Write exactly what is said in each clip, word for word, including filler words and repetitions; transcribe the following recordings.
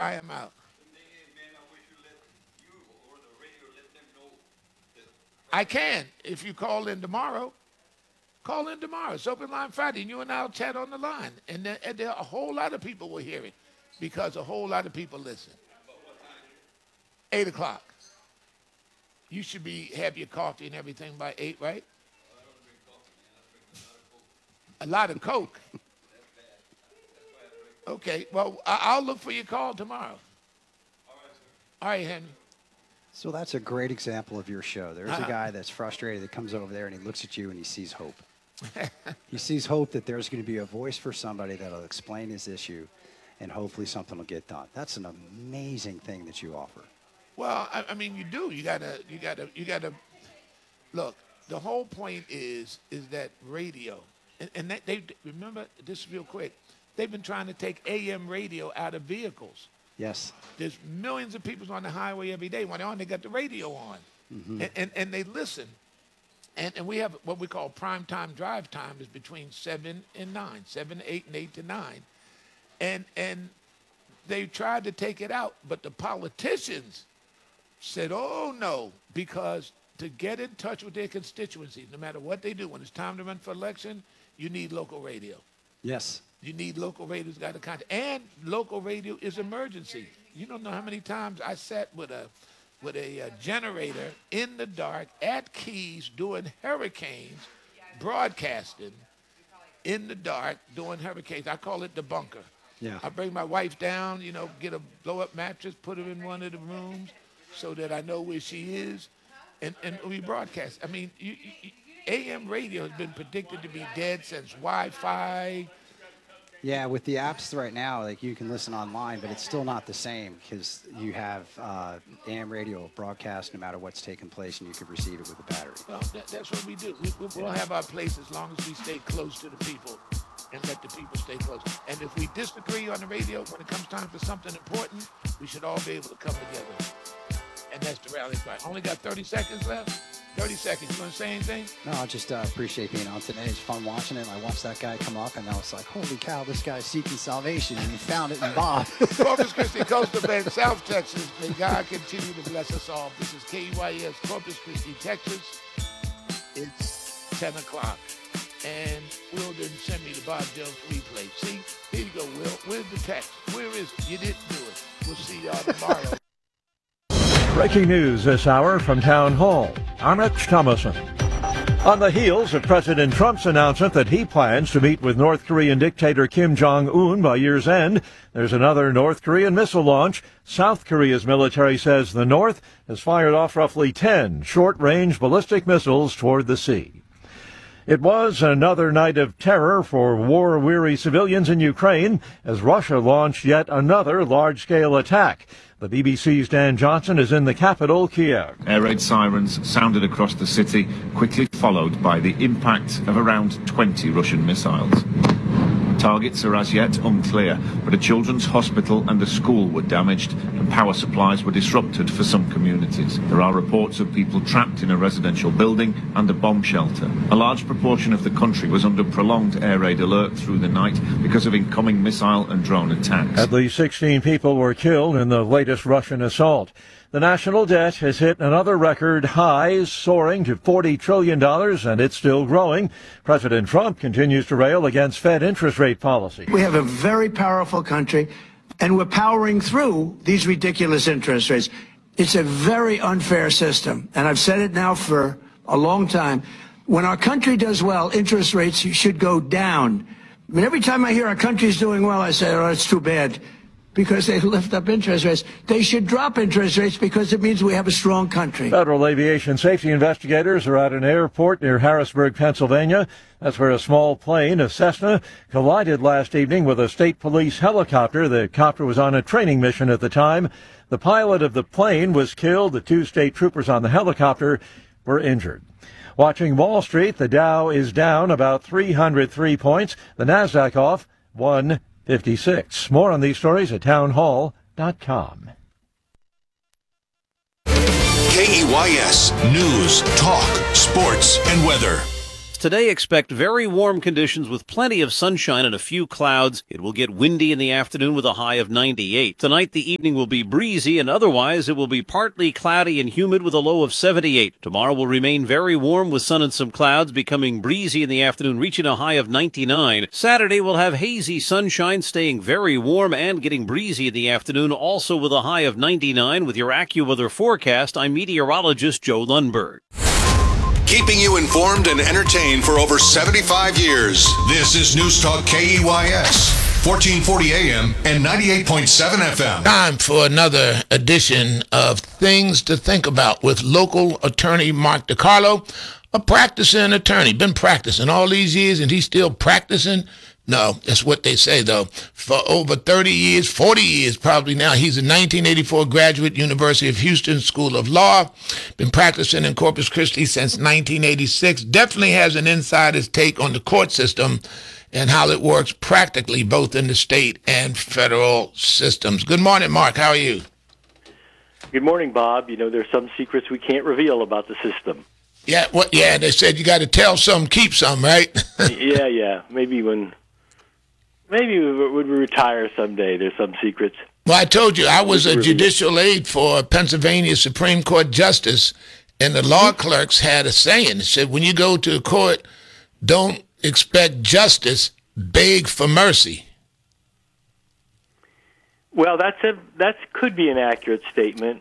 I am out. I can. If you call in tomorrow, call in tomorrow. It's open line Friday, and you and I will chat on the line. And there, and there are a whole lot of people will hear it because a whole lot of people listen. Eight o'clock. You should be have your coffee and everything by eight, right? A lot of Coke. Okay, well, I- I'll look for your call tomorrow. All right, Henry. So that's a great example of your show. There's Uh-huh. a guy that's frustrated that comes over there and he looks at you and he sees hope. He sees hope that there's going to be a voice for somebody that'll explain his issue and hopefully something will get done. That's an amazing thing that you offer. Well, I, I mean, you do. You gotta, you gotta, you gotta. Look, the whole point is, is that radio, and, and that they remember this real quick. They've been trying to take A M radio out of vehicles. Yes. There's millions of people on the highway every day. When they're on, they got the radio on, Mm-hmm. and, and and they listen. And and we have what we call prime time drive time is between seven and nine, seven to eight and eight to nine, and and they tried to take it out, but the politicians said, oh, no, because to get in touch with their constituencies, no matter what they do, when it's time to run for election, you need local radio. Yes. You need local radio got to contact. And local radio is emergency. You don't know how many times I sat with a with a, uh generator in the dark at Keys doing hurricanes, broadcasting in the dark doing hurricanes. I call it the bunker. Yeah. I bring my wife down, you know, get a blow-up mattress, put her in one of the rooms so that I know where she is, and, and we broadcast. I mean, you, you, A M radio has been predicted to be dead since Wi-Fi. Yeah, with the apps right now, like you can listen online, but it's still not the same because you have uh, A M radio broadcast no matter what's taking place, and you can receive it with a battery. Well, that, that's what we do. We, we'll have our place as long as we stay close to the people and let the people stay close. And if we disagree on the radio, when it comes time for something important, we should all be able to come together. And that's the rally cry. Only got thirty seconds left. thirty seconds. You want to say anything? No, I just uh, appreciate being on today. It's fun watching it. I watched that guy come up, and I was like, holy cow, this guy's seeking salvation, and he found it in Bob. Corpus Christi, Coastal Bend, South Texas. May God continue to bless us all. This is K E Y S, Corpus Christi, Texas. It's ten o'clock. And Will didn't send me the Bob Jones replay. See, here you go, Will. Where's the text? Where is it? You didn't do it. We'll see y'all tomorrow. Breaking news this hour from Town Hall. I'm Rich Thomason. On the heels of President Trump's announcement that he plans to meet with North Korean dictator Kim Jong-un by year's end, there's another North Korean missile launch. South Korea's military says the North has fired off roughly ten short-range ballistic missiles toward the sea. It was another night of terror for war-weary civilians in Ukraine as Russia launched yet another large-scale attack. The B B C's Dan Johnson is in the capital, Kiev. Air raid sirens sounded across the city, quickly followed by the impact of around twenty Russian missiles. Targets are as yet unclear, but a children's hospital and a school were damaged and power supplies were disrupted for some communities. There are reports of people trapped in a residential building and a bomb shelter. A large proportion of the country was under prolonged air raid alert through the night because of incoming missile and drone attacks. At least sixteen people were killed in the latest Russian assault. The national debt has hit another record high, soaring to forty trillion dollars, and it's still growing. President Trump continues to rail against Fed interest rate policy. We have a very powerful country, and we're powering through these ridiculous interest rates. It's a very unfair system, and I've said it now for a long time. When our country does well, interest rates should go down. I mean, every time I hear our country's doing well, I say, oh, it's too bad, because they lift up interest rates. They should drop interest rates because it means we have a strong country. Federal aviation safety investigators are at an airport near Harrisburg, Pennsylvania. That's where a small plane, a Cessna, collided last evening with a state police helicopter. The copter was on a training mission at the time. The pilot of the plane was killed. The two state troopers on the helicopter were injured. Watching Wall Street, the Dow is down about three hundred three points. The Nasdaq off one fifty-six. More on these stories at townhall dot com. K E Y S News, Talk, Sports, and Weather. Today, expect very warm conditions with plenty of sunshine and a few clouds. It will get windy in the afternoon with a high of ninety-eight. Tonight, the evening will be breezy, and otherwise it will be partly cloudy and humid with a low of seventy-eight. Tomorrow will remain very warm with sun and some clouds, becoming breezy in the afternoon, reaching a high of ninety-nine. Saturday will have hazy sunshine, staying very warm and getting breezy in the afternoon, also with a high of ninety-nine. With your AccuWeather forecast, I'm meteorologist Joe Lundberg. Keeping you informed and entertained for over seventy-five years. This is News Talk K E Y S, fourteen forty A M and ninety-eight point seven F M. Time for another edition of Things to Think About with local attorney Mark DiCarlo, a practicing attorney. Been practicing all these years, and he's still practicing. No, that's what they say, though. For over thirty years, forty years probably now, he's a nineteen eighty-four graduate, University of Houston School of Law. Been practicing in Corpus Christi since nineteen eighty-six. Definitely has an insider's take on the court system and how it works practically both in the state and federal systems. Good morning, Mark. How are you? Good morning, Bob. You know, there's some secrets we can't reveal about the system. Yeah, well, yeah, they said you got to tell some, keep some, right? yeah, yeah. Maybe when... Maybe when we retire someday, there's some secrets. Well, I told you, I was a judicial aide for a Pennsylvania Supreme Court justice, and the law clerks had a saying. It said, when you go to a court, don't expect justice, beg for mercy. Well, that's a that could be an accurate statement.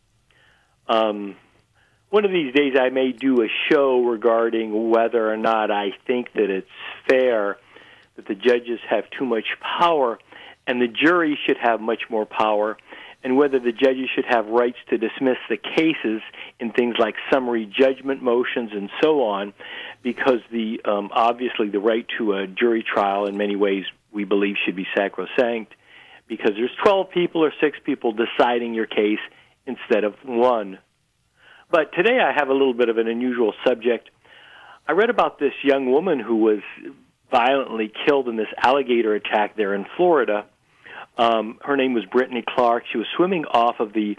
Um, one of these days I may do a show regarding whether or not I think that it's fair that the judges have too much power and the jury should have much more power, and whether the judges should have rights to dismiss the cases in things like summary judgment motions and so on, because the um, obviously the right to a jury trial in many ways we believe should be sacrosanct, because there's twelve people or six people deciding your case instead of one. But today I have a little bit of an unusual subject. I read about this young woman who was violently killed in this alligator attack there in Florida. Um, her name was Brittany Clark. She was swimming off of the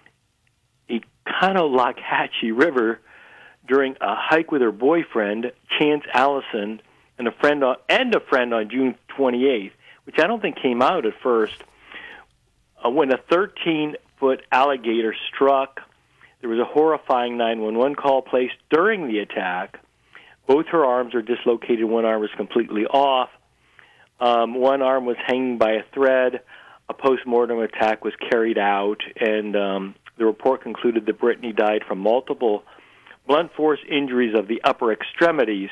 Econolockhatchee River during a hike with her boyfriend, Chance Allison, and a friend on, and a friend on June twenty-eighth, which I don't think came out at first, uh, when a thirteen-foot alligator struck. There was a horrifying nine one one call placed during the attack. Both her arms are dislocated. One arm was completely off. Um, one arm was hanging by a thread. A post-mortem attack was carried out, and um, the report concluded that Brittany died from multiple blunt force injuries of the upper extremities.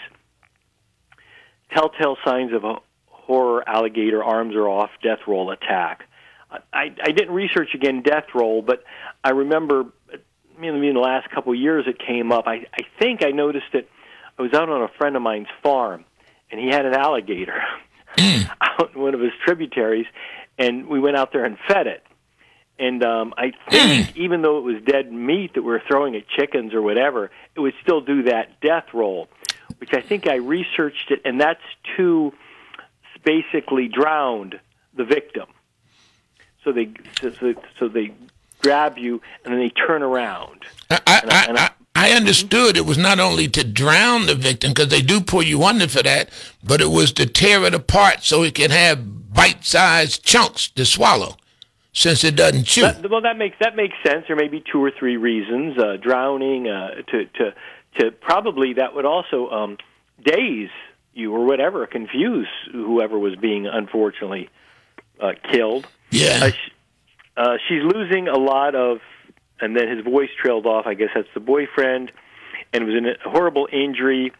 Telltale signs of a horror alligator arms are off death roll attack. I, I didn't research, again, death roll, but I remember maybe in the last couple of years it came up. I, I think I noticed it. I was out on a friend of mine's farm, and he had an alligator out in one of his tributaries, and we went out there and fed it. And um, I think even though it was dead meat that we were throwing at chickens or whatever, it would still do that death roll, which I think I researched it, and that's to basically drowned the victim. So they so, so, so they grab you, and then they turn around. I, I, I, I, I understood it was not only to drown the victim, because they do pull you under for that, but it was to tear it apart so it can have bite-sized chunks to swallow, since it doesn't chew. That, well, that makes that makes sense. There may be two or three reasons. Uh, drowning, uh, to to to probably that would also um, daze you or whatever, confuse whoever was being unfortunately uh, killed. Yeah. Uh, sh- uh, she's losing a lot of. And then his voice trailed off. I guess that's the boyfriend. And it was a horrible injury.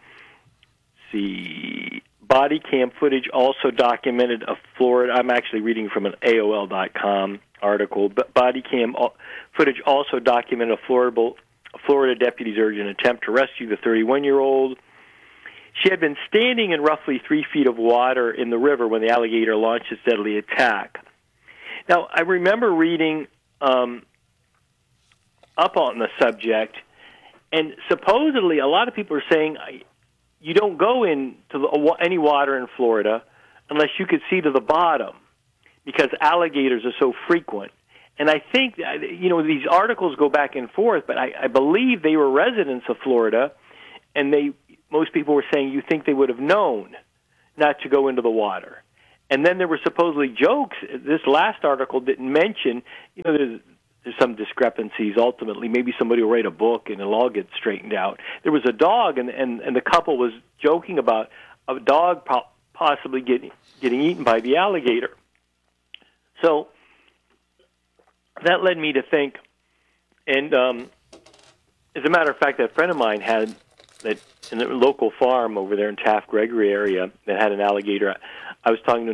See, body cam footage also documented a Florida. I'm actually reading from an A O L dot com article. But body cam footage also documented a Florida, Florida deputy's urgent attempt to rescue the thirty-one-year-old. She had been standing in roughly three feet of water in the river when the alligator launched its deadly attack. Now, I remember reading Um, up on the subject, and supposedly a lot of people are saying you don't go into the, any water in Florida unless you could see to the bottom, because alligators are so frequent. And I think, you know, these articles go back and forth, but I, I believe they were residents of Florida, and they most people were saying you think they would have known not to go into the water. And then there were supposedly jokes. This last article didn't mention, you know, there's, there's some discrepancies ultimately. Maybe somebody will write a book and it'll all get straightened out. There was a dog, and, and, and the couple was joking about a dog po- possibly getting, getting eaten by the alligator. So that led me to think, and um, as a matter of fact, that friend of mine had that in a local farm over there in Taft Gregory area that had an alligator. I was talking to